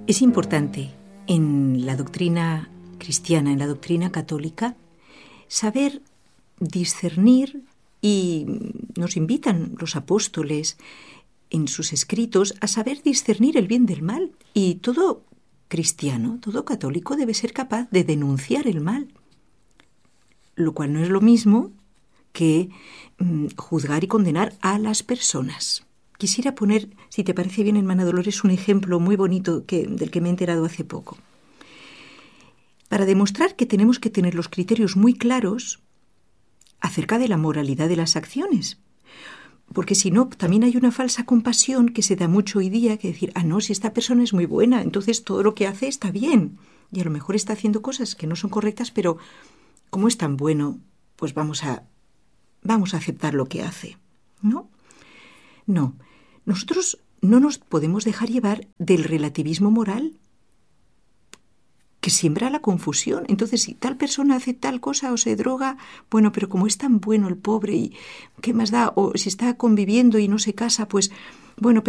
Es importante en la doctrina cristiana, en la doctrina católica, saber discernir, y nos invitan los apóstoles en sus escritos a saber discernir el bien del mal. Y todo cristiano, todo católico debe ser capaz de denunciar el mal, lo cual no es lo mismo que juzgar y condenar a las personas. Quisiera poner, si te parece bien, hermana Dolores, un ejemplo muy bonito del que me he enterado hace poco. Para demostrar que tenemos que tener los criterios muy claros acerca de la moralidad de las acciones. Porque si no, también hay una falsa compasión que se da mucho hoy día, que decir, no, si esta persona es muy buena, entonces todo lo que hace está bien. Y a lo mejor está haciendo cosas que no son correctas, pero como es tan bueno, pues vamos a aceptar lo que hace, ¿no? No, nosotros no nos podemos dejar llevar del relativismo moral que siembra la confusión. Entonces, si tal persona hace tal cosa o se droga, bueno, pero como es tan bueno el pobre, ¿y qué más da? O si está conviviendo y no se casa, pues, bueno,